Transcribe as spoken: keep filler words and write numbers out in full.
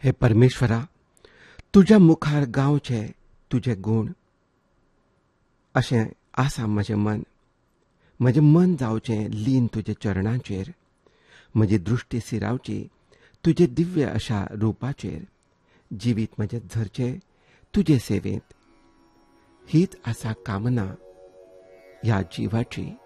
हे परमेश्वरा, तुज्या मुखार गावचे तुझे गुण. अशें आसा म्हजें मन. म्हजें मन जावचें लीन तुजे चरणांचेर. म्हजी दृश्टी सिरावची तुजे दिव्य अशा रुपाचेर. जिवीत म्हजें झरचें तुजे सेवेंत. हीच आसा कामना ह्या जिवाची.